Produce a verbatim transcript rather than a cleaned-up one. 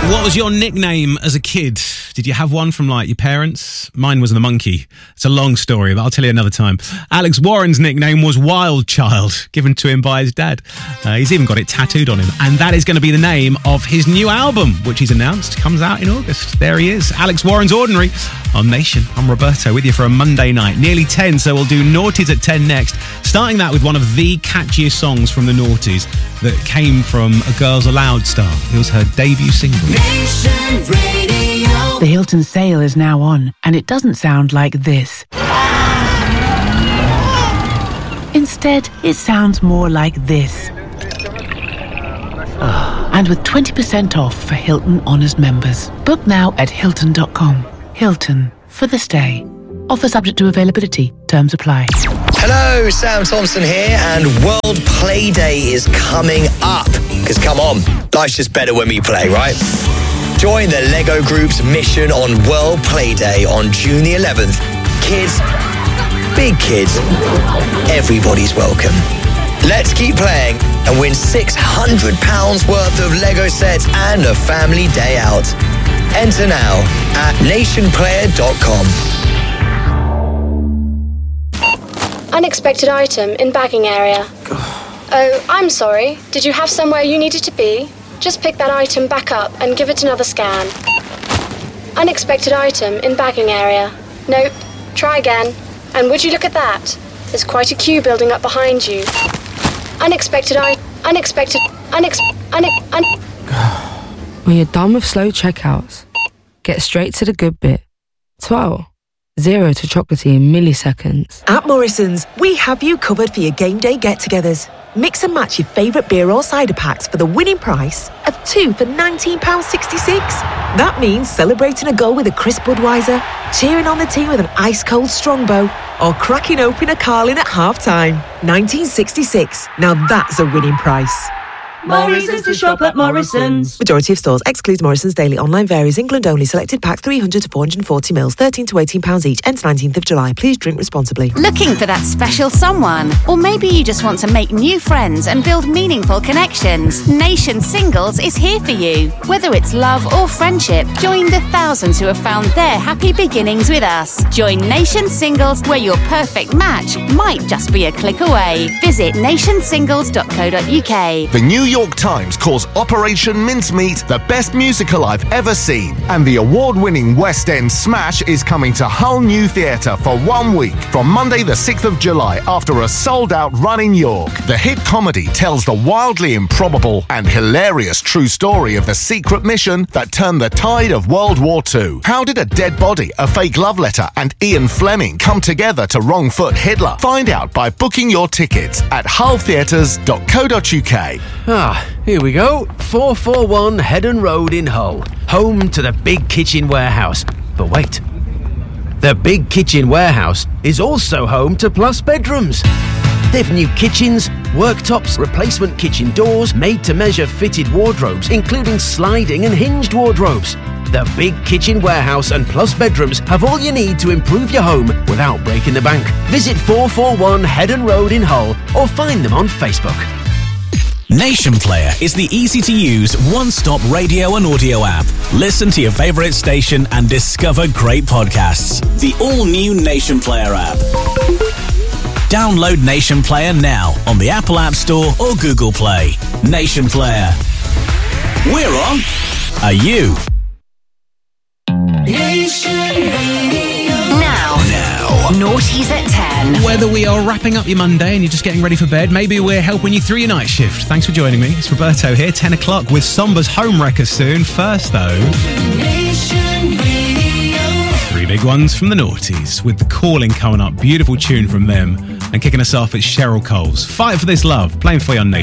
What was your nickname as a kid? Did you have one from, like, your parents? Mine was the Monkey. It's a long story, but I'll tell you another time. Alex Warren's nickname was Wild Child, given to him by his dad. Uh, he's even got it tattooed on him. And that is going to be the name of his new album, which he's announced comes out in August. There he is, Alex Warren's Ordinary on Nation. I'm Roberto with you for a Monday night. Nearly ten, so we'll do Naughties at ten next. Starting that with one of the catchiest songs from the Naughties that came from a Girls Aloud star. It was her debut single. Nation Radio. The Hilton sale is now on, and it doesn't sound like this. Instead, it sounds more like this. And with twenty percent off for Hilton Honors members. Book now at Hilton dot com. Hilton, for the stay. Offer subject to availability. Terms apply. Hello, Sam Thompson here, and World Play Day is coming up. Because come on, life's just better when we play, right? Join the Lego Group's mission on World Play Day on June the eleventh. Kids, big kids, everybody's welcome. Let's keep playing and win six hundred pounds worth of Lego sets and a family day out. Enter now at nation player dot com. Unexpected item in bagging area. Oh, I'm sorry. Did you have somewhere you needed to be? Just pick that item back up and give it another scan. Unexpected item in bagging area. Nope. Try again. And would you look at that? There's quite a queue building up behind you. Unexpected I... Unexpected... Unex... Unex... Un... When you're done with slow checkouts, get straight to the good bit. twelve. Zero to chocolatey in milliseconds. At Morrison's, we have you covered for your game day get-togethers. Mix and match your favourite beer or cider packs for the winning price of two for nineteen pounds sixty-six. That means celebrating a goal with a crisp Budweiser, cheering on the team with an ice-cold Strongbow, or cracking open a Carling at half-time. nineteen sixty-six. Now that's a winning price. Morrison's to shop at Morrison's. Majority of stores excludes Morrison's daily online varies. England only. Selected packs three hundred to four hundred forty mils, thirteen to eighteen pounds each. Ends nineteenth of July. Please drink responsibly. Looking for that special someone? Or maybe you just want to make new friends and build meaningful connections. Nation Singles is here for you. Whether it's love or friendship, join the thousands who have found their happy beginnings with us. Join Nation Singles, where your perfect match might just be a click away. Visit nation singles dot co dot uk. The New York Times calls Operation Mincemeat the best musical I've ever seen. And the award-winning West End smash is coming to Hull New Theatre for one week from Monday the sixth of July after a sold-out run in York. The hit comedy tells the wildly improbable and hilarious true story of the secret mission that turned the tide of World War Two. How did a dead body, a fake love letter and Ian Fleming come together to wrong-foot Hitler? Find out by booking your tickets at hull theatres dot co dot uk. Ah, here we go. four forty-one Heddon Road in Hull. Home to the Big Kitchen Warehouse. But wait. The Big Kitchen Warehouse is also home to Plus Bedrooms. They've new kitchens, worktops, replacement kitchen doors, made-to-measure fitted wardrobes, including sliding and hinged wardrobes. The Big Kitchen Warehouse and Plus Bedrooms have all you need to improve your home without breaking the bank. Visit four forty-one Heddon Road in Hull or find them on Facebook. Nation Player is the easy-to-use, one-stop radio and audio app. Listen to your favourite station and discover great podcasts. The all-new Nation Player app. Download Nation Player now on the Apple App Store or Google Play. Nation Player. We're on. Are you? Nation Radio. Now. Now. Naughties at ten. Whether we are wrapping up your Monday and you're just getting ready for bed, maybe we're helping you through your night shift. Thanks for joining me. It's Roberto here, ten o'clock with Somba's Home Wrecker soon. First, though, Nation Radio. three big ones from the Naughties with The Calling coming up. Beautiful tune from them. And kicking us off, it's Cheryl Coles. Fight for This Love, playing for you on Nation.